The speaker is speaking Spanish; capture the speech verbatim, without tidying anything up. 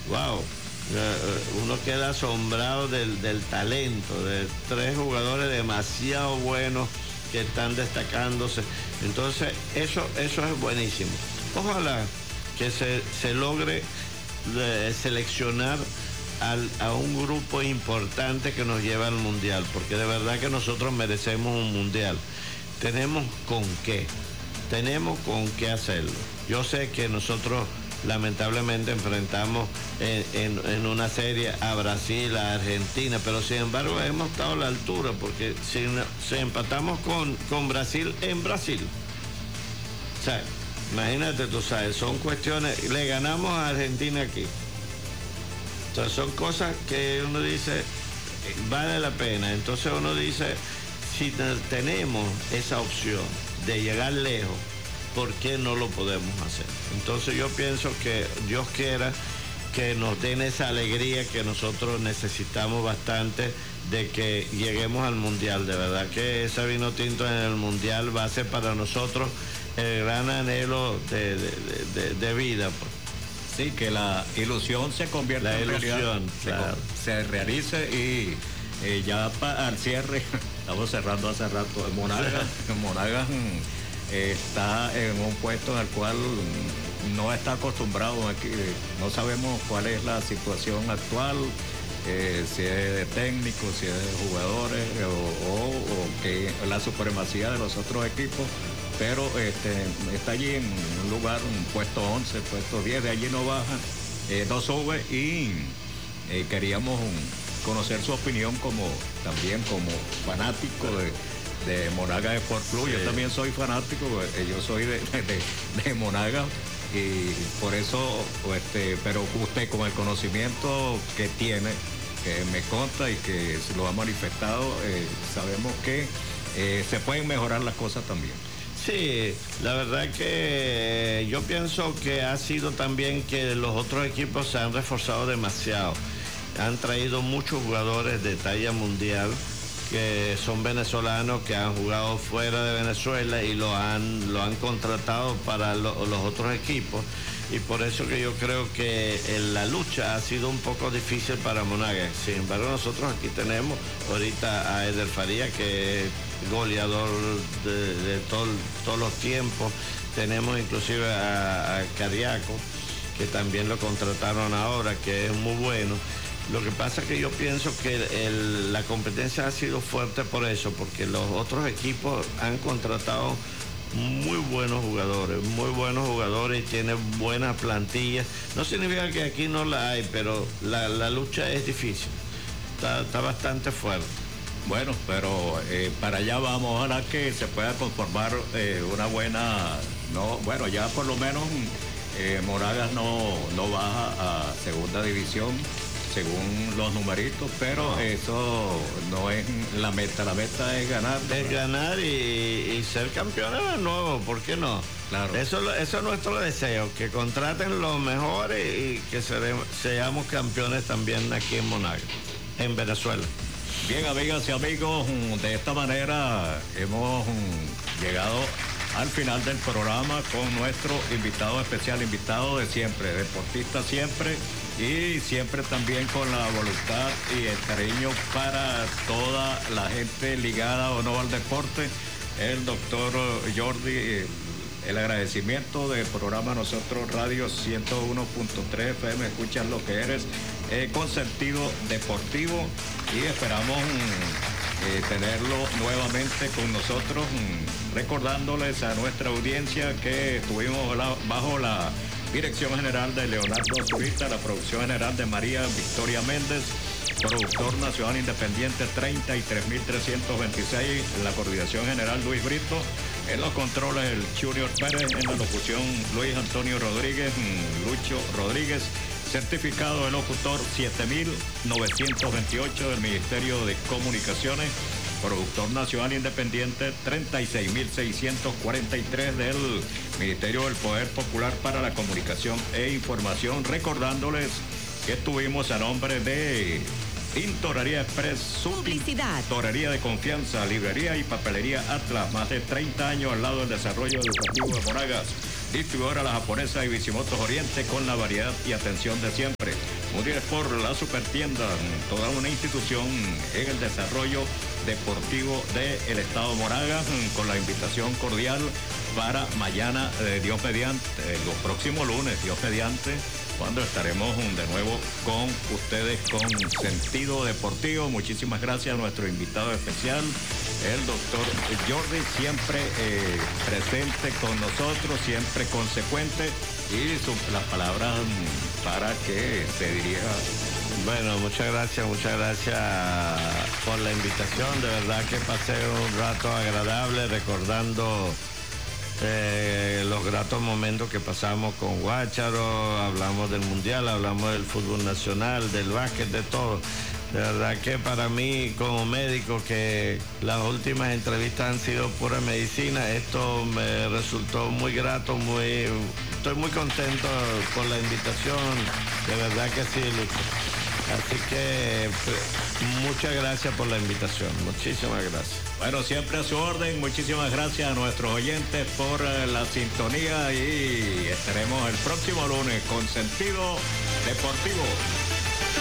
wow, uno queda asombrado del, del talento de tres jugadores demasiado buenos que están destacándose. Entonces, eso, eso es buenísimo. Ojalá que se, se logre de, seleccionar al, a un grupo importante que nos lleve al mundial, porque de verdad que nosotros merecemos un mundial. Tenemos con qué, tenemos con qué hacerlo. Yo sé que nosotros lamentablemente enfrentamos en, en, en una serie a Brasil, a Argentina, pero sin embargo hemos estado a la altura, porque si, si empatamos con, con Brasil en Brasil, o sea, imagínate, tú sabes, son cuestiones, le ganamos a Argentina aquí. Entonces son cosas que uno dice, vale la pena. Entonces uno dice, si tenemos esa opción de llegar lejos, ¿por qué no lo podemos hacer? Entonces yo pienso que Dios quiera que nos den esa alegría que nosotros necesitamos bastante de que lleguemos al mundial. De verdad que ese vino tinto en el mundial va a ser para nosotros el gran anhelo de, de, de, de vida, pues. Sí, que la ilusión se convierta la en ilusión, realidad, claro. se, se realice y eh, ya pa, al cierre, estamos cerrando hace rato, Monagas, Monagas eh, está en un puesto en el cual no está acostumbrado aquí, no sabemos cuál es la situación actual, eh, si es de técnicos, si es de jugadores o, o, o que la supremacía de los otros equipos. Pero este, está allí en un lugar, un puesto once, puesto diez, de allí no baja, eh, no sube y eh, queríamos um, conocer su opinión como también como fanático de, de Monagas Sport Club. Sí. Yo también soy fanático, eh, yo soy de, de, de Monagas y por eso, este, pero usted con el conocimiento que tiene, que me consta y que se lo ha manifestado, eh, sabemos que eh, se pueden mejorar las cosas también. Sí, la verdad que yo pienso que ha sido también que los otros equipos se han reforzado demasiado. Han traído muchos jugadores de talla mundial que son venezolanos, que han jugado fuera de Venezuela y lo han, lo han contratado para lo, los otros equipos. Y por eso que yo creo que la lucha ha sido un poco difícil para Monagas. Sin embargo, nosotros aquí tenemos ahorita a Eder Faría, que es goleador de, de todo, todos los tiempos. Tenemos inclusive a, a Cariaco, que también lo contrataron ahora, que es muy bueno. Lo que pasa es que yo pienso que el, la competencia ha sido fuerte por eso, porque los otros equipos han contratado muy buenos jugadores, muy buenos jugadores y tienen buenas plantillas. No significa que aquí no la hay, pero la, la lucha es difícil, está, está bastante fuerte. Bueno, pero eh, para allá vamos, ojalá que se pueda conformar eh, una buena, no, bueno, ya por lo menos eh, Monagas no, no baja a segunda división según los numeritos, pero no. Eso no es la meta, la meta es ganar. Es ganar y, y ser campeones de nuevo, ¿por qué no? Claro. Eso, eso es nuestro deseo, que contraten los mejores y que seremos, seamos campeones también aquí en Monagas, en Venezuela. Bien, amigas y amigos, de esta manera hemos llegado al final del programa con nuestro invitado especial, invitado de siempre, deportista siempre y siempre también con la voluntad y el cariño para toda la gente ligada o no al deporte, el doctor Jordi. El agradecimiento del programa Nosotros Radio ciento uno punto tres F M, escuchas lo que eres, eh, con sentido deportivo, y esperamos eh, tenerlo nuevamente con nosotros, recordándoles a nuestra audiencia que estuvimos la, bajo la dirección general de Leonardo Zurita, la producción general de María Victoria Méndez, productor nacional independiente treinta y tres mil trescientos veintiséis, en la coordinación general Luis Brito, en los controles el Junior Pérez, en la locución Luis Antonio Rodríguez, Lucho Rodríguez, certificado de locutor siete mil novecientos veintiocho del Ministerio de Comunicaciones, productor nacional independiente treinta y seis mil seiscientos cuarenta y tres del Ministerio del Poder Popular para la Comunicación e Información, recordándoles que estuvimos a nombre de Tintorería Express, publicidad, Torería de Confianza, Librería y Papelería Atlas, más de treinta años al lado del desarrollo educativo de Monagas, distribuidora La Japonesa y Bicimotos Oriente, con la variedad y atención de siempre. Moody Sport, la supertienda, toda una institución en el desarrollo deportivo del Estado Moraga, con la invitación cordial para mañana, eh, Dios mediante, eh, los próximos lunes, Dios mediante, cuando estaremos de nuevo con ustedes con Sentido Deportivo. Muchísimas gracias a nuestro invitado especial, el doctor Jordi, siempre eh, presente con nosotros, siempre consecuente, y su, las palabras para que se dirija. Bueno, muchas gracias, muchas gracias por la invitación. De verdad que pasé un rato agradable recordando eh, los gratos momentos que pasamos con Guácharo. Hablamos del Mundial, hablamos del fútbol nacional, del básquet, de todo. De verdad que para mí, como médico, que las últimas entrevistas han sido pura medicina, esto me resultó muy grato, muy, estoy muy contento por la invitación. De verdad que sí, Lucho. Así que muchas gracias por la invitación, muchísimas gracias. Bueno, siempre a su orden, muchísimas gracias a nuestros oyentes por la sintonía y estaremos el próximo lunes con Sentido Deportivo.